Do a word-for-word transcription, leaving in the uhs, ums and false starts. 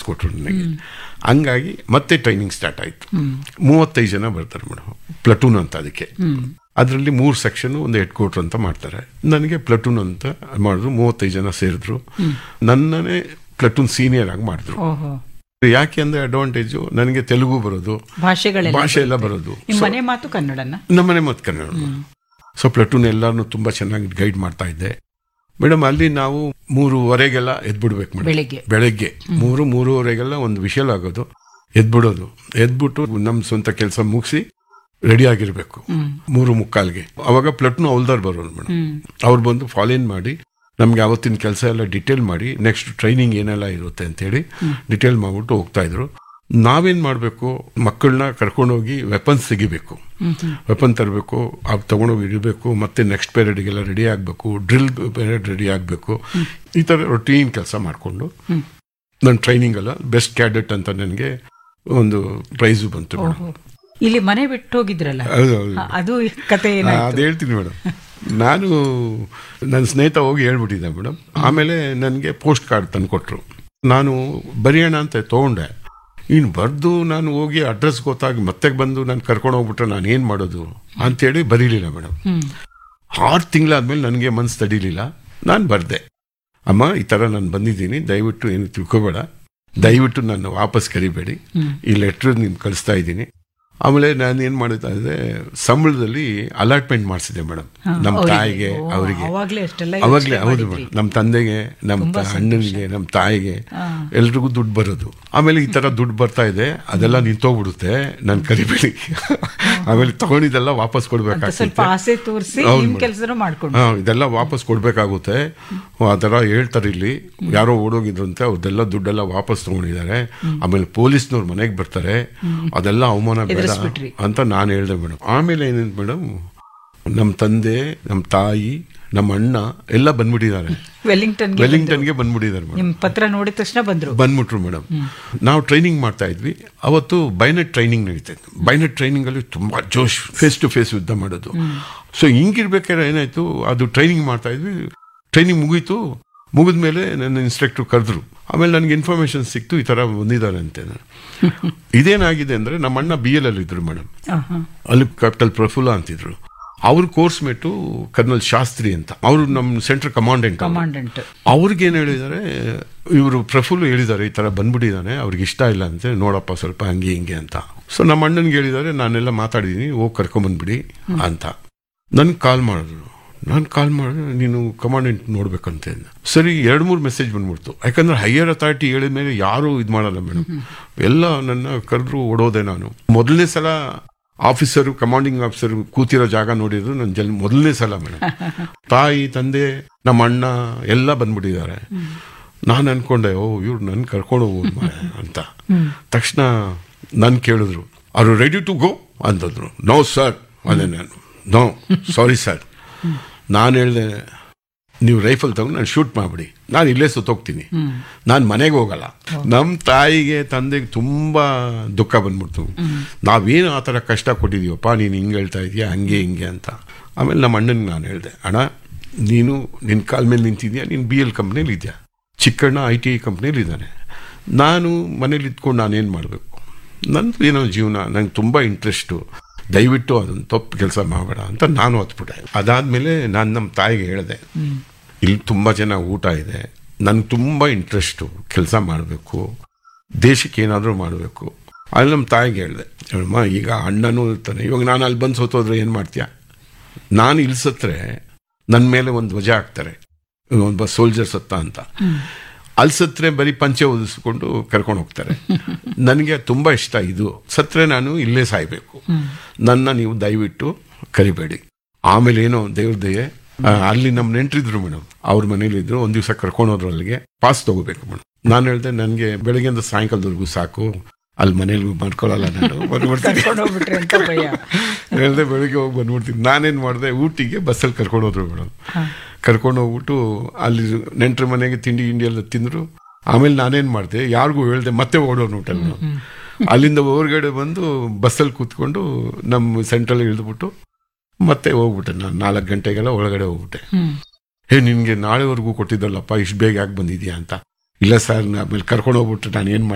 ಕಳಿಸ್ಕೊಟ್ರು ನನಗೆ. ಹಂಗಾಗಿ ಮತ್ತೆ ಟ್ರೈನಿಂಗ್ ಸ್ಟಾರ್ಟ್ ಆಯಿತು. ಮೂವತ್ತೈದು ಜನ ಬರ್ತಾರೆ ಮೇಡಮ್, ಪ್ಲಟೂನ್ ಅಂತ ಅದಕ್ಕೆ. ಅದರಲ್ಲಿ ಮೂರು ಸೆಕ್ಷನ್ ಒಂದು ಹೆಡ್ ಕ್ವಾರ್ಟರ್ ಅಂತ ಮಾಡ್ತಾರೆ. ನನಗೆ ಪ್ಲಟೂನ್ ಅಂತ ಮಾಡಿದ್ರು, ಮೂವತ್ತೈದು ಜನ ಸೇರಿದ್ರು. ನನ್ನನ್ನೇ ಪ್ಲಟೂನ್ ಸೀನಿಯರ್ ಆಗಿ ಮಾಡಿದ್ರು. ಯಾಕೆ ಅಂದ್ರೆ ಅಡ್ವಾಂಟೇಜು, ನನಗೆ ತೆಲುಗು ಬರೋದು, ಭಾಷೆ ಎಲ್ಲ ಬರೋದು, ಮನೆ ಮಾತು ಕನ್ನಡನ, ನಮ್ಮನೆ ಮಾತು ಕನ್ನಡ. ಸೊ ಪ್ಲಟೂನ್ ಎಲ್ಲಾರನ್ನು ತುಂಬಾ ಚೆನ್ನಾಗಿ ಗೈಡ್ ಮಾಡ್ತಾ ಇದ್ದೆ ಮೇಡಮ್. ಅಲ್ಲಿ ನಾವು ಮೂರುವರೆಗೆಲ್ಲ ಎದ್ಬಿಡ್ಬೇಕು ಮೇಡಮ್. ಬೆಳಿಗ್ಗೆ ಬೆಳಗ್ಗೆ ಮೂರು ಮೂರುವರೆಗೆಲ್ಲ ಒಂದು ವಿಷಲ್ ಆಗೋದು, ಎದ್ಬಿಡೋದು. ಎದ್ಬಿಟ್ಟು ನಮ್ಮ ಸ್ವಂತ ಕೆಲಸ ಮುಗಿಸಿ ರೆಡಿ ಆಗಿರ್ಬೇಕು ಮೂರು ಮುಕ್ಕಾಲ್ಗೆ. ಅವಾಗ ಪ್ಲಟೂನ್ ಅವಲ್ದಾರ್ ಬರೋದು ಮೇಡಮ್. ಅವ್ರು ಬಂದು ಫಾಲೋ ಇನ್ ಮಾಡಿ ನಮ್ಗೆ ಅವತ್ತಿನ ಕೆಲಸ ಎಲ್ಲ ಡಿಟೇಲ್ ಮಾಡಿ ನೆಕ್ಸ್ಟ್ ಟ್ರೈನಿಂಗ್ ಏನೆಲ್ಲ ಇರುತ್ತೆ ಅಂತೇಳಿ ಡಿಟೇಲ್ ಮಾಡ್ಬಿಟ್ಟು ಹೋಗ್ತಾ ಇದ್ರು. ನಾವೇನ್ ಮಾಡಬೇಕು, ಮಕ್ಕಳನ್ನ ಕರ್ಕೊಂಡೋಗಿ ವೆಪನ್ಸ್ ತೆಗಿಬೇಕು, ವೆಪನ್ ತರಬೇಕು, ಅವು ತಗೊಂಡೋಗಿ ಇಡಬೇಕು, ಮತ್ತೆ ನೆಕ್ಸ್ಟ್ ಪೀರಿಯಡ್ಗೆಲ್ಲ ರೆಡಿ ಆಗಬೇಕು, ಡ್ರಿಲ್ ಪೀರಿಯಡ್ ರೆಡಿ ಆಗಬೇಕು. ಈ ಥರ ರೊಟೀನ್ ಕೆಲಸ ಮಾಡಿಕೊಂಡು ನನ್ನ ಟ್ರೈನಿಂಗ್ ಅಲ್ಲ ಬೆಸ್ಟ್ ಕ್ಯಾಡೆಟ್ ಅಂತ ನನಗೆ ಒಂದು ಪ್ರೈಸು ಬಂತು ಮೇಡಮ್. ಇಲ್ಲಿ ಮನೆ ಬಿಟ್ಟು ಹೋಗಿದ್ರಲ್ಲ, ಅದು ಕತೆ ಅದು ಹೇಳ್ತೀನಿ ಮೇಡಮ್. ನಾನು ನನ್ನ ಸ್ನೇಹಿತ ಹೋಗಿ ಹೇಳ್ಬಿಟ್ಟಿದ್ದೆ ಮೇಡಮ್. ಆಮೇಲೆ ನನಗೆ ಪೋಸ್ಟ್ ಕಾರ್ಡ್ ತಂದು ಕೊಟ್ಟರು. ನಾನು ಬರೆಯೋಣ ಅಂತ ತೊಗೊಂಡೆ. ಇನ್ನು ಬರೆದು ನಾನು ಹೋಗಿ ಅಡ್ರೆಸ್ ಗೊತ್ತಾಗಿ ಮತ್ತೆ ಬಂದು ನಾನು ಕರ್ಕೊಂಡು ಹೋಗ್ಬಿಟ್ರೆ ನಾನು ಏನು ಮಾಡೋದು ಅಂತೇಳಿ ಬರೀಲಿಲ್ಲ ಮೇಡಮ್. ಆರು ತಿಂಗಳಾದ್ಮೇಲೆ ನನಗೆ ಮನಸ್ಸು ತಡೀಲಿಲ್ಲ, ನಾನು ಬರೆದೆ. ಅಮ್ಮ ಈ ಥರ ನಾನು ಬಂದಿದ್ದೀನಿ, ದಯವಿಟ್ಟು ಏನು ತಿಳ್ಕೊಬೇಡ, ದಯವಿಟ್ಟು ನಾನು ವಾಪಸ್ ಕರಿಬೇಡಿ, ಈ ಲೆಟ್ರ್ ನಿಮ್ಗೆ ಕಳಿಸ್ತಾ ಇದ್ದೀನಿ. ಆಮೇಲೆ ನಾನು ಏನ್ ಮಾಡ್ತಾ ಇದ್ದೆ, ಸಂಬಳದಲ್ಲಿ ಅಲಾಟ್ಮೆಂಟ್ ಮಾಡಿಸಿದೆ ಮೇಡಮ್, ನಮ್ಮ ತಾಯಿಗೆ ಅವರಿಗೆ. ಅವಾಗಲೇ ಹೌದು ಮೇಡಮ್, ನಮ್ಮ ತಂದೆಗೆ, ನಮ್ಮ ಅಣ್ಣನಿಗೆ, ನಮ್ಮ ತಾಯಿಗೆ ಎಲ್ರಿಗೂ ದುಡ್ಡು ಬರೋದು. ಆಮೇಲೆ ಈ ತರ ದುಡ್ಡು ಬರ್ತಾ ಇದೆ, ಅದೆಲ್ಲ ನಿಂತೋಗ್ಬಿಡುತ್ತೆ, ನಾನು ಕರಿಬೇಡಿ. ಆಮೇಲೆ ತಗೊಂಡಿದ್ದೆಲ್ಲ ವಾಪಸ್ ಕೊಡ್ಬೇಕಾಗುತ್ತೆ, ಇದೆಲ್ಲ ವಾಪಸ್ ಕೊಡ್ಬೇಕಾಗುತ್ತೆ. ಆ ಥರ ಹೇಳ್ತಾರೆ. ಇಲ್ಲಿ ಯಾರೋ ಓಡೋಗಿದ್ರಂತೆ, ಅವ್ರದ್ದೆಲ್ಲ ದುಡ್ಡೆಲ್ಲ ವಾಪಸ್ ತಗೊಂಡಿದ್ದಾರೆ. ಆಮೇಲೆ ಪೊಲೀಸ್ನವ್ರು ಮನೆಗೆ ಬರ್ತಾರೆ, ಅದೆಲ್ಲ ಅವಮಾನ ಬೇಡ ಅಂತ ನಾನು ಹೇಳ್ದೆ ಮೇಡಮ್. ಆಮೇಲೆ ಏನೇನು ಮೇಡಮ್, ನಮ್ಮ ತಂದೆ, ನಮ್ಮ ತಾಯಿ, ನಮ್ಮ ಅಣ್ಣ ಎಲ್ಲ ಬಂದ್ಬಿಟ್ಟಿದ್ದಾರೆ, ವೆಲ್ಲಿಂಗ್ಟನ್ಗೆ ಬಂದ್ಬಿಟ್ಟಿದ್ದಾರೆ ಮೇಡಮ್. ಪತ್ರ ನೋಡಿದ ತಕ್ಷಣ ಬಂದ್ರು ಬಂದ್ಬಿಟ್ರು ಮೇಡಮ್. ನಾವು ಟ್ರೈನಿಂಗ್ ಮಾಡ್ತಾ ಇದ್ವಿ ಅವತ್ತು. ಬೈನೆಟ್ ಟ್ರೈನಿಂಗ್ ನಡೀತಾ ಇತ್ತು. ಬೈನೆಟ್ ಟ್ರೈನಿಂಗ್ ಅಲ್ಲಿ ತುಂಬಾ ಜೋಶ್, ಫೇಸ್ ಟು ಫೇಸ್ ಯುದ್ಧ ಮಾಡೋದು. ಸೊ ಹಿಂಗಿರ್ಬೇಕಾದ್ರೆ ಏನಾಯ್ತು, ಅದು ಟ್ರೈನಿಂಗ್ ಮಾಡ್ತಾ ಇದ್ವಿ. ಟ್ರೈನಿಂಗ್ ಮುಗೀತು, ಮುಗಿದ್ಮೇಲೆ ನನ್ನ ಇನ್ಸ್ಟ್ರಕ್ಟರ್ ಕರೆದ್ರು. ಆಮೇಲೆ ನನಗೆ ಇನ್ಫಾರ್ಮೇಶನ್ ಸಿಕ್ತು, ಈ ತರ ಬಂದಿದ್ದಾರೆ ಅಂತ. ಇದೇನಾಗಿದೆ ಅಂದ್ರೆ, ನಮ್ಮ ಅಣ್ಣ ಬಿ ಎಲ್ ಅಲ್ಲಿ ಇದ್ರು ಮೇಡಮ್, ಅಲ್ಲಿ ಕ್ಯಾಪಿಟಲ್ ಪ್ರಫುಲ್ಲ ಅಂತಿದ್ರು. ಅವ್ರ ಕೋರ್ಸ್ ಮೇಟು ಕರ್ನಲ್ ಶಾಸ್ತ್ರಿ ಅಂತ, ಅವರು ನಮ್ಮ ಸೆಂಟ್ರಲ್ ಕಮಾಂಡೆಂಟ್. ಕಮಾಂಡೆಂಟ್ ಅವ್ರಿಗೇನು ಹೇಳಿದ್ದಾರೆ, ಇವರು ಪ್ರಫುಲ್ ಹೇಳಿದ್ದಾರೆ ಈ ತರ ಬಂದ್ಬಿಟ್ಟಿದ್ದಾನೆ, ಅವ್ರಿಗೆ ಇಷ್ಟ ಇಲ್ಲ ಅಂತ, ನೋಡಪ್ಪ ಸ್ವಲ್ಪ ಹಂಗೆ ಹಿಂಗೆ ಅಂತ. ಸೊ ನಮ್ಮ ಅಣ್ಣನ್ಗೆ ಹೇಳಿದ್ದಾರೆ, ನಾನೆಲ್ಲ ಮಾತಾಡಿದೀನಿ, ಹೋಗಿ ಕರ್ಕೊಂಬಂದ್ಬಿಡಿ ಅಂತ. ನನ್ಗೆ ಕಾಲ್ ಮಾಡಿದ್ರು. ನಾನು ಕಾಲ್ ಮಾಡಿದ್ರೆ, ನೀನು ಕಮಾಂಡೆಂಟ್ ನೋಡ್ಬೇಕಂತ. ಸರಿ, ಎರಡು ಮೂರು ಮೆಸೇಜ್ ಬಂದ್ಬಿಡ್ತು. ಯಾಕಂದ್ರೆ ಹೈಯರ್ ಅಥಾರಿಟಿ ಹೇಳಿದ ಮೇಲೆ ಯಾರು ಇದು ಮಾಡಲ್ಲ ಮೇಡಮ್. ಎಲ್ಲ ನನ್ನ ಕರೆದ್ರು ಓಡೋದೆ. ನಾನು ಮೊದಲನೇ ಸಲ ಆಫೀಸರು, ಕಮಾಂಡಿಂಗ್ ಆಫೀಸರ್ ಕೂತಿರೋ ಜಾಗ ನೋಡಿದ್ರು ನನ್ನ ಜಲ್ ಮೊದಲನೇ ಸಲ ಮೇಡಮ್. ತಾಯಿ, ತಂದೆ, ನಮ್ಮ ಅಣ್ಣ ಎಲ್ಲ ಬಂದ್ಬಿಟ್ಟಿದ್ದಾರೆ. ನಾನು ಅನ್ಕೊಂಡೆ, ಓ ಇವ್ರು ನನ್ ಕರ್ಕೊಂಡು ಹೋಗೋದು ಅಂತ. ತಕ್ಷಣ ನನ್ ಕೇಳಿದ್ರು, are you ready to go ಅಂತಂದ್ರು. ನೋ ಸರ್ ಅದೇ ನಾನು, ನೋ ಸಾರಿ ಸರ್. ನಾನು ಹೇಳಿದೆ, ನೀವು ರೈಫಲ್ ತಗೊಂಡು ನಾನು ಶೂಟ್ ಮಾಡ್ಬಿಡಿ, ನಾನು ಇಲ್ಲೇ ಸುತ್ತೋಗ್ತೀನಿ, ನಾನು ಮನೆಗೆ ಹೋಗಲ್ಲ. ನಮ್ಮ ತಾಯಿಗೆ, ತಂದೆಗೆ ತುಂಬಾ ದುಃಖ ಬಂದ್ಬಿಡ್ತು. ನಾವೇನು ಆ ಥರ ಕಷ್ಟ ಕೊಟ್ಟಿದೀವಪ್ಪ, ನೀನು ಹಿಂಗೆ ಹೇಳ್ತಾ ಇದೀಯಾ, ಹಂಗೆ ಹಿಂಗೆ ಅಂತ. ಆಮೇಲೆ ನಮ್ಮ ಅಣ್ಣನಿಗೆ ನಾನು ಹೇಳಿದೆ, ಅಣ್ಣ ನೀನು ನಿನ್ನ ಕಾಲ ಮೇಲೆ ನಿಂತಿದ್ಯಾ, ನೀನು ಬಿ ಎಲ್ ಕಂಪ್ನಿಯಲ್ಲಿ ಇದೆಯಾ, ಚಿಕ್ಕಣ್ಣ ಐ ಟಿ ಐ ಕಂಪ್ನಿಯಲ್ಲಿ ಇದ್ದಾನೆ, ನಾನು ಮನೇಲಿ ಇದ್ಕೊಂಡು ನಾನೇನು ಮಾಡಬೇಕು, ನಂದು ಏನೋ ಜೀವನ, ನಂಗೆ ತುಂಬ ಇಂಟ್ರೆಸ್ಟು, ದಯವಿಟ್ಟು ಅದನ್ನು ತಪ್ಪು ಕೆಲಸ ಮಾಡಬೇಡ ಅಂತ ನಾನು ಹೊತ್ಬಿಟ್ಟೆ. ಅದಾದಮೇಲೆ ನಾನು ನಮ್ಮ ತಾಯಿಗೆ ಹೇಳಿದೆ, ಇಲ್ಲಿ ತುಂಬ ಚೆನ್ನಾಗಿ ಊಟ ಇದೆ, ನನಗೆ ತುಂಬ ಇಂಟ್ರೆಸ್ಟು, ಕೆಲಸ ಮಾಡಬೇಕು, ದೇಶಕ್ಕೆ ಏನಾದರೂ ಮಾಡಬೇಕು. ಅಲ್ಲಿ ನಮ್ಮ ತಾಯಿಗೆ ಹೇಳಿದೆ, ಹೇಳಮ್ಮ ಈಗ ಅಣ್ಣನೂ ಇರ್ತಾನೆ, ಇವಾಗ ನಾನು ಅಲ್ಲಿ ಬಂದು ಸೋತೋದ್ರೆ ಏನು ಮಾಡ್ತೀಯ, ನಾನು ಇಲ್ಲಿ ಸತ್ತರೆ ನನ್ನ ಮೇಲೆ ಒಂದು ಧ್ವಜ ಹಾಕ್ತಾರೆ, ಒಬ್ಬ ಸೋಲ್ಜರ್ ಸತ್ತ ಅಂತ. ಅಲ್ಲಿ ಸತ್ರೆ ಬರೀ ಪಂಚೆ ಓದಿಸ್ಕೊಂಡು ಕರ್ಕೊಂಡು ಹೋಗ್ತಾರೆ. ನನಗೆ ತುಂಬ ಇಷ್ಟ ಇದು, ಸತ್ರೆ ನಾನು ಇಲ್ಲೇ ಸಾಯ್ಬೇಕು, ನನ್ನ ನೀವು ದಯವಿಟ್ಟು ಕರಿಬೇಡಿ. ಆಮೇಲೆ ಏನೋ ದೇವ್ರದೆಯೇ, ಅಲ್ಲಿ ನಮ್ಮ ನೆಂಟ್ರಿದ್ರು ಮೇಡಮ್, ಅವ್ರ ಮನೇಲಿ ಇದ್ರು, ಒಂದ್ ದಿವಸ ಕರ್ಕೊಂಡು ಹೋದ್ರು, ಅಲ್ಲಿಗೆ ಪಾಸ್ ತಗೋಬೇಕು ಮೇಡಮ್. ನಾನು ಹೇಳ್ದೆ, ನನಗೆ ಬೆಳಗ್ಗೆಯಿಂದ ಸಾಯಂಕಾಲದವರೆಗೂ ಸಾಕು, ಅಲ್ಲಿ ಮನೇಲಿ ಮಾಡ್ಕೊಳ್ಳಲ್ಲ, ನಾನು ಬಂದ್ಬಿಡ್ತೀನಿ ಹೇಳ್ದೆ, ಬೆಳಿಗ್ಗೆ ಹೋಗಿ ಬಂದ್ಬಿಡ್ತೀನಿ. ನಾನೇನ್ ಮಾಡಿದೆ, ಊಟಿಗೆ ಬಸ್ಸಲ್ಲಿ ಕರ್ಕೊಂಡು ಹೋದ್ರು ಮೇಡಮ್. ಕರ್ಕೊಂಡು ಹೋಗ್ಬಿಟ್ಟು ಅಲ್ಲಿ ನೆಂಟ್ರ ಮನೆಗೆ ತಿಂಡಿ ಗಿಂಡಿ ಎಲ್ಲ ತಿಂದ್ರು. ಆಮೇಲೆ ನಾನೇನ್ ಮಾಡಿದೆ, ಯಾರಿಗೂ ಹೇಳ್ದೆ, ಮತ್ತೆ ಓಡೋನು ಊಟಲ್. ಅಲ್ಲಿಂದ ಹೊರಗಡೆ ಬಂದು ಬಸ್ಸಲ್ಲಿ ಕೂತ್ಕೊಂಡು ನಮ್ಮ ಸೆಂಟ್ರಲ್ಲಿ ಇಳಿದ್ಬಿಟ್ಟು ಮತ್ತೆ ಹೋಗ್ಬಿಟ್ಟೆ. ನಾನು ನಾಲ್ಕು ಗಂಟೆಗೆಲ್ಲ ಒಳಗಡೆ ಹೋಗ್ಬಿಟ್ಟೆ. ಹೇ, ನಿನ್ಗೆ ನಾಳೆವರೆಗೂ ಕೊಟ್ಟಿದ್ದಲ್ಲಪ್ಪ, ಇಷ್ಟು ಬೇಗ ಯಾಕೆ ಬಂದಿದ್ಯಾ ಅಂತ. ಇಲ್ಲ ಸರ್, ಆಮೇಲೆ ಕರ್ಕೊಂಡು ಹೋಗ್ಬಿಟ್ಟು ನಾನು ಏನ್